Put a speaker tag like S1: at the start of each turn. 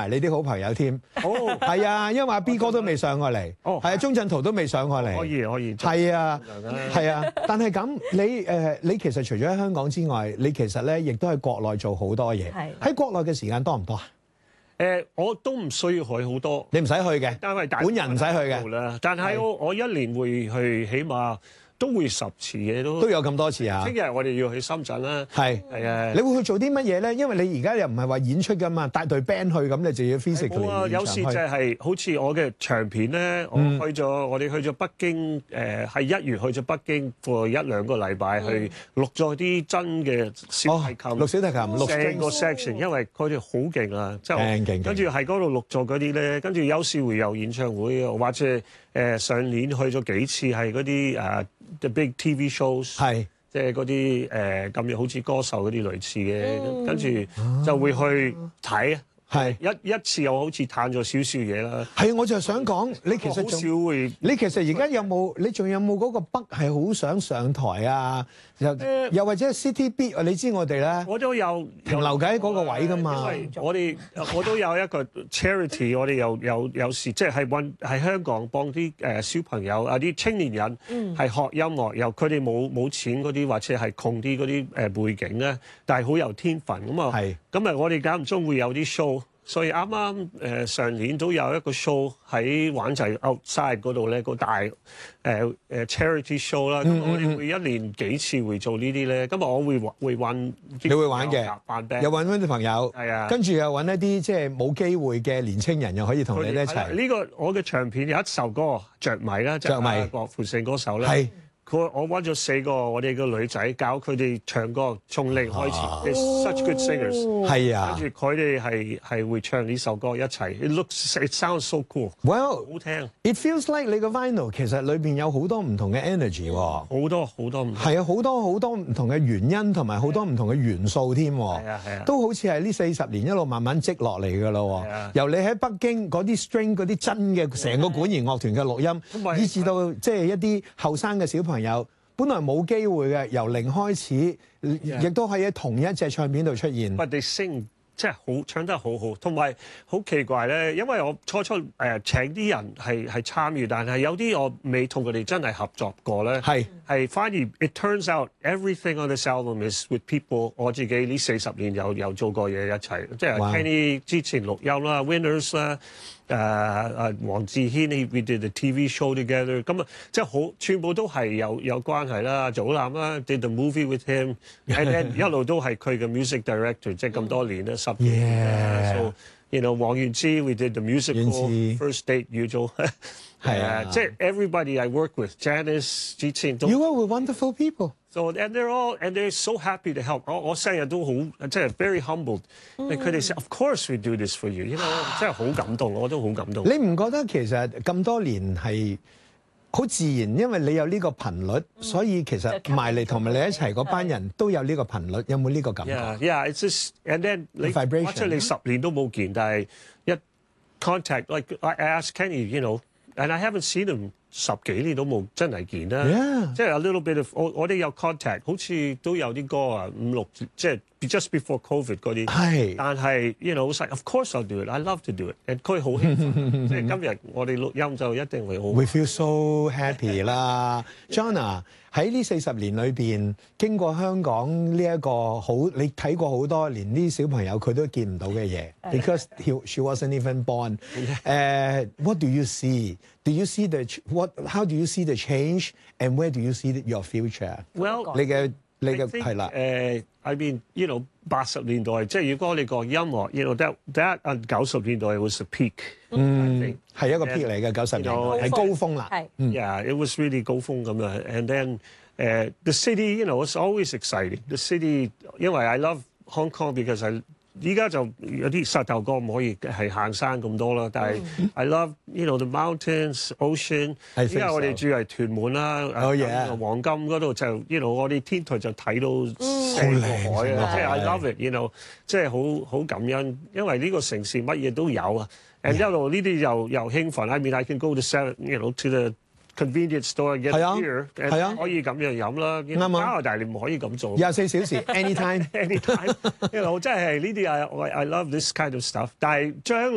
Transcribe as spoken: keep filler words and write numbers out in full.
S1: 埋你啲好朋友添。
S2: 哦，
S1: 係啊，因為阿 B 哥都未上過嚟。
S2: 哦，
S1: 係啊，鐘鎮濤都未上過嚟。
S2: 可以可以。
S1: 係啊，係啊。但係咁，你誒你其實除咗喺香港之外，你其實咧亦都喺國內做好多嘢。
S3: 係。
S1: 喺國內嘅時間多唔多啊？
S2: 誒，我都唔需要去好多。
S1: 你唔使去嘅，
S2: 因為
S1: 本人唔使去嘅。
S2: 但係我我一年會去，起碼都會十次嘅都。
S1: 都有咁多次啊！
S2: 聽日我哋要去深圳啦。
S1: 係
S2: 係啊。
S1: 你會去做啲乜嘢咧？因為你而家又唔係話演出㗎嘛，帶隊 band 去咁，你就要 physically
S2: 冇啊，有時就係好似我嘅長片咧，我去咗，我哋去咗北京，誒係一月去咗北京，過一兩個禮拜去錄咗啲真嘅小提琴，
S1: 錄小提琴，錄
S2: 成個 section，因為佢哋好勁啊，即係
S1: 勁勁，
S2: 跟住喺嗰度錄咗嗰啲咧，跟住有時會有演唱會，或者誒上年去咗幾次係嗰啲誒 The Big T V shows，
S1: 係
S2: 即係嗰啲誒咁樣好似歌手嗰啲類似嘅，跟住就會去睇啊。係一一次又好似嘆咗少少嘢啦。
S1: 係，我就係想講，你其實
S2: 好少會。
S1: 你其實而家有冇？你仲有冇嗰個筆係好想上台啊？又、呃、又或者 City Beat， 你知我哋咧，
S2: 我都有
S1: 停留喺嗰個位㗎嘛。
S2: 因為我哋我都有一個 charity， 我哋有有有時即係揾喺香港幫啲誒小朋友啊啲青年人係學音樂，又佢哋冇冇錢嗰啲或者係窮啲嗰啲誒背景咧，但係好有天分咁啊。係咁啊，我哋間唔中會有啲 show。所以啱啱誒上年都有一個 show 喺灣仔 outside 嗰度咧，個大誒誒 charity show 啦。咁我哋會一年幾次會做呢啲咧。今日我會會揾，
S1: 你會玩嘅，又揾翻啲朋友，係啊，跟住又揾一啲即係冇機會嘅年青人，又可以同你哋一齊。
S2: 呢個我嘅唱片有一首歌着迷啦，着迷郭富城嗰首咧。係。佢我揾咗四個我哋嘅女仔教佢哋唱歌，從零開始。They're such good singers。係啊。跟住佢哋係係會唱呢首歌一齊。It looks, it sounds so cool。
S1: Well，
S2: 好聽。
S1: It feels like 你個 vinyl 其實裏邊有好多唔同嘅 energy 喎。
S2: 好多好多唔同。
S1: 係啊，好多好多唔同嘅原因同埋好多唔同嘅元素添。係
S2: 啊係啊。都
S1: 好似係呢四十年一路慢慢積落嚟㗎咯。係啊。由你喺北京嗰啲 string 嗰啲真嘅成個管弦樂團嘅錄音，以至到即係一啲後生嘅小朋友。本來冇機會嘅，由零開始，亦都可以喺同一隻唱片度出現。
S2: But they sing 即係好唱得好好，同埋好奇怪咧，因為我初初誒、呃、請啲人係係參與，但係有啲我未同佢哋真係合作過咧。係係反而 it turns out everything on this album is with people 我自己呢四十年有有做過嘢一齊，即係 Kenny 之前錄音啦 ，Winners 啦。誒誒黃志軒 ，we did the T V show together，咁啊，即係好，全部都係有有關係啦。祖藍啦 ，did the movie with him，and then 一路都係佢嘅 music director， 即係咁多年啦，十年啦。So you know 黃元之 ，we did the musical first date 要做，係啊，即係 everybody I work with，Janice 之前都。
S1: You are with wonderful people。
S2: So and they're all and they're so happy to help。我我成日都好即係 very humbled。佢哋 say of course we do this for you。You know 真係好感動，我都好感動。
S1: 你唔覺得其實咁多年係好自然，因為你有呢個頻率，所以其實埋嚟同埋你一齊嗰班人都有呢個頻率，有冇呢個感覺
S2: ？Yeah, yeah, it's just and then 你或者你十年都冇見，但係一 contact like I asked Kenny，you know，and I haven't seen him。十幾年都冇真係見啦，
S1: yeah.
S2: 即係 a little bit of 我我哋有 contact， 好似都有啲歌啊五六即係 just before COVID 嗰啲，係，但係 you know it's like of course I'll do it，I love to do it，and 佢好興奮，即係今日我哋錄音就一定會好。
S1: We feel so happy 啦，John 喺呢四十年裏邊，經過香港呢一個好，你睇過好多，連啲小朋友佢都見唔到嘅嘢 ，because he, she wasn't even born。誒、uh, ，what do you see？ Do you see the what? How do you see the change? And where do you see your future?
S2: Well，
S1: 你嘅你嘅係啦。
S2: 誒 ，I mean you know 八十年代即係如果你講音樂 ，you know that that 九十年代 was the peak。
S1: 嗯，係一個 peak 嚟嘅九十年代，係高峰啦。係。
S2: Yeah, it was really 高峰咁樣。And then 誒 the city, you know, it's always exciting. The city， 因為 I love Hong Kong because I。依家就有啲膝頭哥唔可以係行山咁多啦，但係 I love you know the mountains, ocean。依家我哋住係屯門啦，黃金嗰度就 you know 我哋天台就睇到成個海啊，即係 I love it，you know 即係好好感恩，因為呢個城市乜嘢都有啊。and 一路呢啲又又興奮 ，I mean I can go to seven, you know to the convenience store get beer， 係啊，可以咁樣飲啦。啱啊，加拿大你唔可以咁做。廿四小時 anytime anytime，you know 真係呢啲 I I love this kind of stuff。但係將